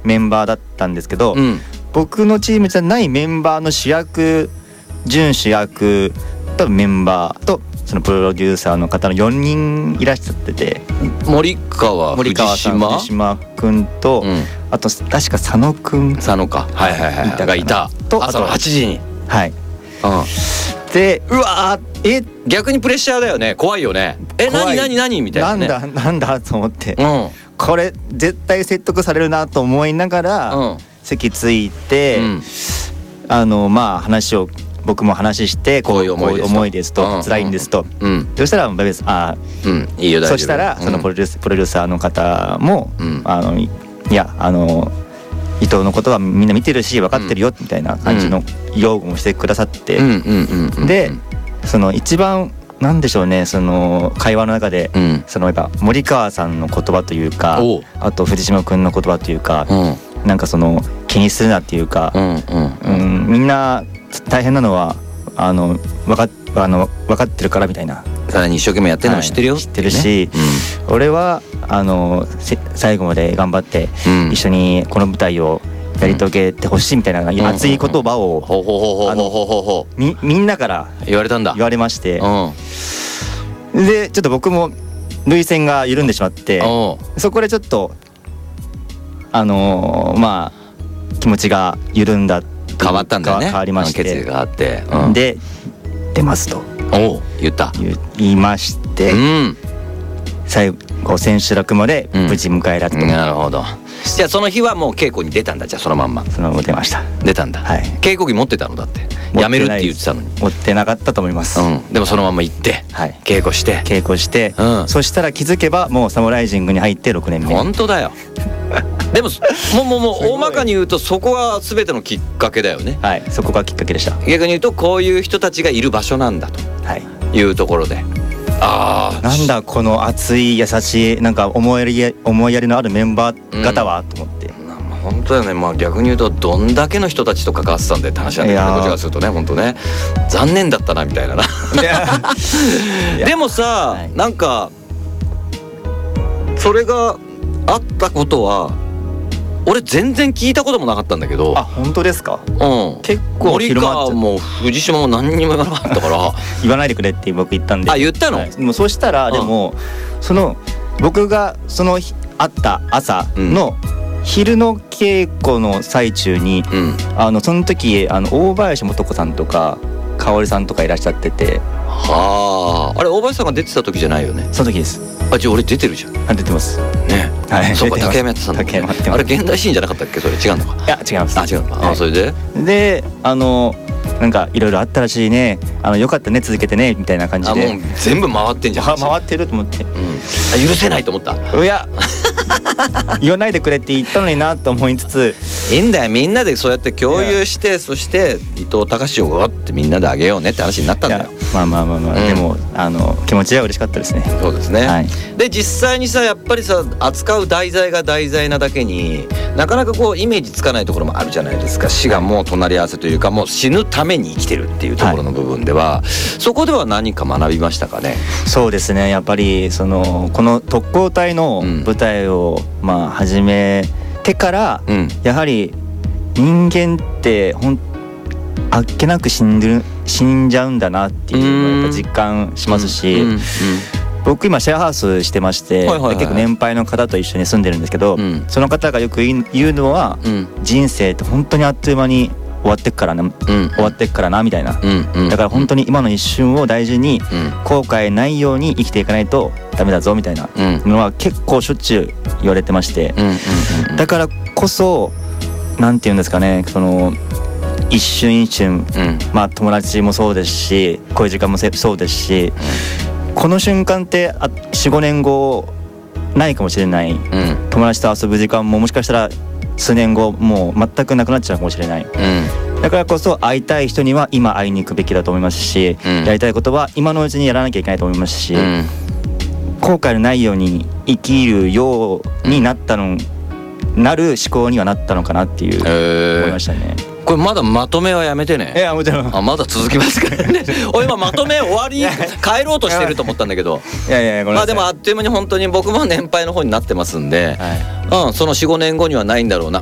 メンバーだったんですけど、 うん、 僕のチームじゃないメンバーの主役、準主役とメンバーとそのプロデューサーの方の4人いらっしゃってて、 森川藤島、 藤島くんと、 うん、 あと確か佐野くん、 佐野か、はいはいはい、がいたと、 朝の8時に、 はい、 うん、 でうわー、 逆にプレッシャーだよね、怖いよね、何みたいなね、 なんだと思って、 うん、 これ絶対説得されるなと思いながら、うん、席ついて、うん、まあ話を僕も話して、こういう思いですと、辛いんですと、うん、そしたらいいよ大丈夫、 そしたらそのプロデューサーの方も、うん、いや伊藤のことはみんな見てるし分かってるよみたいな感じの擁護もしてくださって、でその一番なんでしょうね、その会話の中で、うん、そのやっぱ森川さんの言葉というか、あと藤島くんの言葉というか、うん、なんかその気にするなっていうか、みんな大変なのは分かってるからみたいな、 さらに一生懸命やってるのも知ってるよ、 知ってるし、うん、俺は最後まで頑張って、一緒にこの舞台をやり遂げてほしいみたいな熱い言葉をみんなから言われたんだ、 言われまして、でちょっと僕も涙腺が緩んでしまって、そこでちょっとまあ気持ちが緩んだ、 変わったんだよね、 変わりまして、 決意があって、 で出ますと言いまして、最後千秋楽まで無事迎えられたと。 なるほど。じゃあその日はもう稽古に出たんだ。じゃあそのまんまそのまま出ました。 出たんだ、はい、稽古着持ってたの？だってやめるって言ってたのに。 持ってなかったと思います、 でもそのまま行って、はい、稽古して、そしたら気づけばもうサムライジングに入って6年目。本当だよでももう大まかに言うとそこは全てのきっかけだよね。 はい、そこがきっかけでした。 逆に言うとこういう人たちがいる場所なんだというところで、 なんだこの熱い優しいなんか思いやりのあるメンバー方は、と思って。 本当だよね。まあ逆に言うとどんだけの人たちと関わってたんでって話なんだけど、こっちからするとね、本当ね残念だったなみたいなでもさ、なんかそれがあったことは俺全然聞いたこともなかったんだけど。 本当ですか？結構森川も藤島も何にも言わなかったから言わないでくれって僕言ったんで。 言ったの？ もうそしたらでもその僕がその会った朝の昼の稽古の最中に、その時大林素子さんとか香織さんとかいらっしゃってて。 あれ大林さんが出てた時じゃないよね？その時です。じゃあ俺出てるじゃん。 出てますね。そうか、竹山やってたんだね。あれ現代シーンじゃなかったっけ？それ違うのか？いや違います。 違うのか。それでなんかいろいろあったらしいね、よかったね続けてねみたいな感じで。 もう全部回ってんじゃん。 回ってると思って、 許せないと思った。 いや言わないでくれって言ったのになと思いつつ、 いいんだよ、みんなでそうやって共有して、そして伊藤隆をわってみんなであげようねって話になったんだよ。 まあ、でも気持ちは嬉しかったですね。 そうですね、で実際にさやっぱりさ扱う題材が題材なだけになかなかこうイメージつかないところもあるじゃないですか。死がもう隣り合わせというか、もう死ぬために生きてるっていうところの部分では、そこでは何か学びましたかね？そうですね、やっぱりこの特攻隊の舞台を始めてから、やはり人間ってあっけなく死んじゃうんだなっていうのをやっぱ実感しますし、僕今シェアハウスしてまして、結構年配の方と一緒に住んでるんですけど、その方がよく言うのは、人生って本当にあっという間に終わってっからなみたいな、だから本当に今の一瞬を大事に、後悔ないように生きていかないとダメだぞみたいなのは結構しょっちゅう言われてまして、だからこそなんていうんですかね、一瞬一瞬、友達もそうですしこういう時間もそうですし、この瞬間って 4,5 年後ないかもしれない、友達と遊ぶ時間ももしかしたら数年後もう全くなくなっちゃうかもしれない、だからこそ会いたい人には今会いに行くべきだと思いますし、やりたいことは今のうちにやらなきゃいけないと思いますし、後悔のないように生きるようになる思考にはなったのかなっていう思いましたね。 これまだまとめはやめてね。 もちろん。 まだ続きますからね俺今まとめ終わり帰ろうとしてると思ったんだけど、でもあっという間に本当に僕も年配の方になってますんで、その 4,5 年後にはないんだろうな。